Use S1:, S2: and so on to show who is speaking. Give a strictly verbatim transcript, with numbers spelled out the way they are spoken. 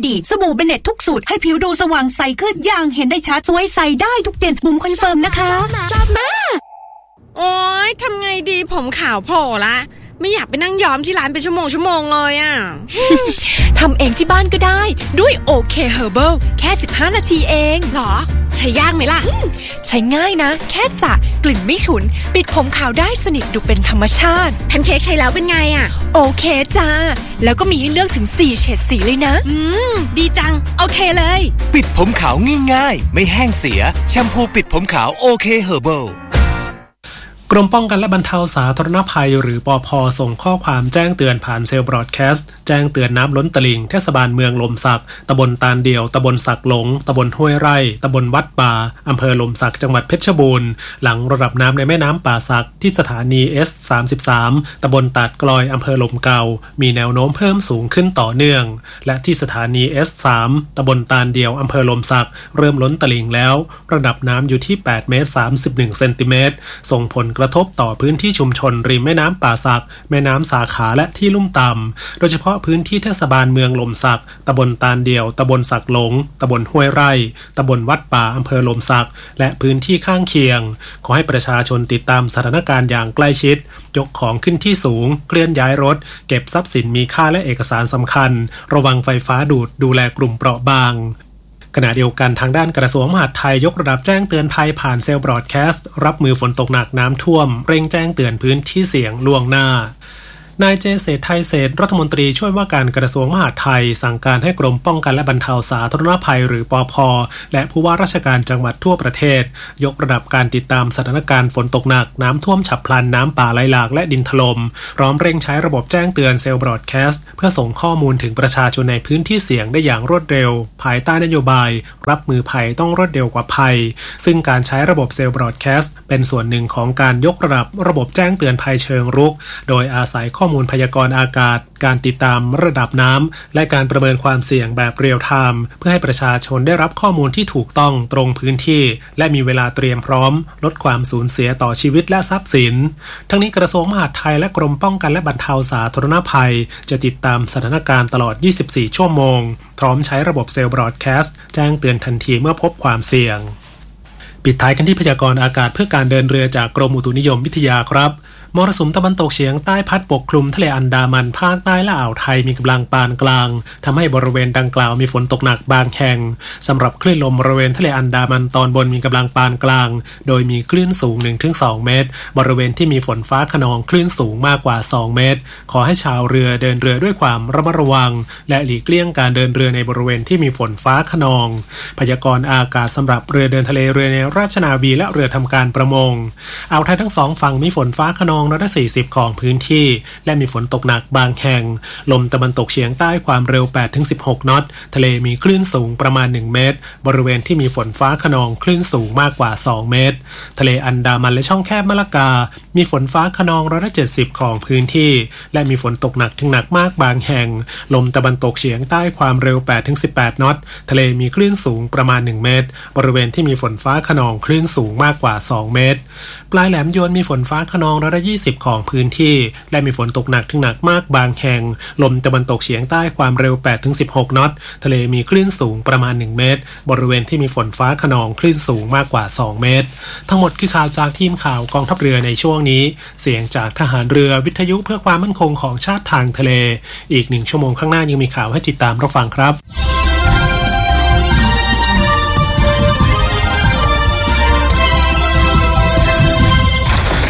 S1: ดีสบู่เบเน็ตทุกสูตรให้ผิวดูสว่างใสขึ้นอย่างเห็นได้ชัดสวยใสได้ทุกเดือนบุ๋มคอนเฟิร์มนะคะ
S2: ชอบมากโอ๊ยทำไงดีผมขาวโผล่ละไม่อยากไปนั่งย้อมที่ร้านเป็นชั่วโมงชั่วโมงเลยอ่ะ
S3: ทำเองที่บ้านก็ได้ด้วยโอเคเฮอร์เบิลแค่สิบห้านาทีเอง
S2: หรอใช้ยากไหมล่ะ
S3: ใช้ง่ายนะแค่สระกลิ่นไม่ฉุนปิดผมขาวได้สนิทดูเป็นธรรมชาติ
S2: แพนเค้กใช้แล้วเป็นไงอ่ะ
S3: โอเคจ้าแล้วก็มีให้เลือกถึงสี่เฉดสีเลยนะ
S2: อืมดีจังโอเคเลย
S4: ปิดผมขาวง่ายๆไม่แห้งเสียแชมพูปิดผมขาวโอเคเฮอร์เบิล
S5: กรมป้องกันและบรรเทาสาธารณภัยหรือปภ.ส่งข้อความแจ้งเตือนผ่านเซลล์บรอดแคสต์แจ้งเตือนน้ำล้นตลิ่งเทศบาลเมืองลมสักตำบลตาลเดียวตำบลสักหลงตำบลห้วยไร่ตำบลวัดป่าอำเภอลมสักจังหวัดเพชรบูรณ์หลังระดับน้ำในแม่น้ำป่าสักที่สถานี เอส สามสิบสาม ตำบลตาดกลอยอำเภอลมเก่ามีแนวโน้มเพิ่มสูงขึ้นต่อเนื่องและที่สถานี เอส สาม ตำบลตาลเดียวอำเภอลมสักเริ่มล้นตลิ่งแล้วระดับน้ำอยู่ที่แปดเมตรสามสิบเอ็ดเซนติเมตรส่งผลกระทบต่อพื้นที่ชุมชนริมแม่น้ำป่าสักแม่น้ำสาขาและที่ลุ่มต่ำโดยเฉพาะพื้นที่เทศบาลเมืองลมสักตำบลตาลเดียวตำบลสักหลงตำบลห้วยไร่ตำบลวัดป่าอำเภอลมสักและพื้นที่ข้างเคียงขอให้ประชาชนติดตามสถานการณ์อย่างใกล้ชิดยกของขึ้นที่สูงเคลื่อนย้ายรถเก็บทรัพย์สินมีค่าและเอกสารสำคัญระวังไฟฟ้าดูดดูแลกลุ่มเปราะบางขณะเดียวกันทางด้านกระทรวงมหาดไทยยกระดับแจ้งเตือนภัยผ่านเซลล์บรอดแคสต์รับมือฝนตกหนักน้ำท่วมเร่งแจ้งเตือนพื้นที่เสี่ยงล่วงหน้านายเจเศรษฐ์ไทยเศรษฐ์รัฐมนตรีช่วยว่าการกระทรวงมหาดไทยสั่งการให้กรมป้องกันและบรรเทาสาธารณภัยหรือปภ.และผู้ว่าราชการจังหวัดทั่วประเทศยกระดับการติดตามสถานการณ์ฝนตกหนักน้ำท่วมฉับพลันน้ำป่าไหลหลากและดินถล่มพร้อมเร่งใช้ระบบแจ้งเตือนเซลล์บรอดแคสต์เพื่อส่งข้อมูลถึงประชาชนในพื้นที่เสี่ยงได้อย่างรวดเร็วภายใต้นโยบายรับมือภัยต้องรวดเร็วกว่าภัยซึ่งการใช้ระบบเซลล์บรอดแคสต์เป็นส่วนหนึ่งของการยกระดับระบบแจ้งเตือนภัยเชิงรุกโดยอาศัยข้อมูลพยากรณ์อากาศการติดตามระดับน้ำและการประเมินความเสี่ยงแบบเรียลไทม์เพื่อให้ประชาชนได้รับข้อมูลที่ถูกต้องตรงพื้นที่และมีเวลาเตรียมพร้อมลดความสูญเสียต่อชีวิตและทรัพย์สินทั้งนี้กระทรวงมหาดไทยและกรมป้องกันและบรรเทาสาธารณภัยจะติดตามสถานการณ์ตลอดยี่สิบสี่ชั่วโมงพร้อมใช้ระบบเซลล์บรอดแคสต์แจ้งเตือนทันทีเมื่อพบความเสี่ยงปิดท้ายกันที่พยากรณ์อากาศเพื่อการเดินเรือจากกรมอุตุนิยมวิทยาครับมรสุมตะวันตกเฉียงใต้พัดปกคลุมทะเลอันดามันภาคใต้และอ่าวไทยมีกำลังปานกลางทำให้บริเวณดังกล่าวมีฝนตกหนักบางแห่งสำหรับคลื่นลมบริเวณทะเลอันดามันตอนบนมีกำลังปานกลางโดยมีคลื่นสูง หนึ่งถึงสอง เมตรบริเวณที่มีฝนฟ้าคะนองคลื่นสูงมากกว่าสองเมตรขอให้ชาวเรือเดินเรือด้วยความระมัดระวังและหลีกเลี่ยงการเดินเรือในบริเวณที่มีฝนฟ้าคะนองพยากรณ์อากาศสำหรับเรือเดินทะเลเรือในราชนาวีและเรือทำการประมงอ่าวไทยทั้งสองฝั่งมีฝนฟ้าคะนองร้อยละสี่สิบของพื้นที่และมีฝนตกหนักบางแห่งลมตะวันตกเฉียงใต้ความเร็ว แปดถึงสิบหก นอตทะเลมีคลื่นสูงประมาณหนึ่งเมตรบริเวณที่มีฝนฟ้าคะนองคลื่นสูงมากกว่าสองเมตรทะเลอันดามันและช่องแคบมะละกามีฝนฟ้าคะนองร้อยละเจ็ดสิบของพื้นที่และมีฝนตกหนักถึงหนักมากบางแห่งลมตะวันตกเฉียงใต้ความเร็ว แปดถึงสิบแปด นอตทะเลมีคลื่นสูงประมาณหนึ่งเมตรบริเวณที่มีฝนฟ้าคะนองคลื่นสูงมากกว่าสองเมตรปลายแหลมยวนมีฝนฟ้าคะนองร้อยละยี่สิบของพื้นที่และมีฝนตกหนักถึงหนักมากบางแห่งลมตะวันตกเฉียงใต้ความเร็ว แปดถึงสิบหก นอตทะเลมีคลื่นสูงประมาณหนึ่งเมตรบริเวณที่มีฝนฟ้าคะนองคลื่นสูงมากกว่าสองเมตรทั้งหมดคือข่าวจากทีมข่าวกองทัพเรือในช่วงนี้เสียงจากทหารเรือวิทยุเพื่อความมั่นคงของชาติทางทะเลอีกหนึ่งชั่วโมงข้างหน้ายังมีข่าวให้ติดตามรับฟังครับ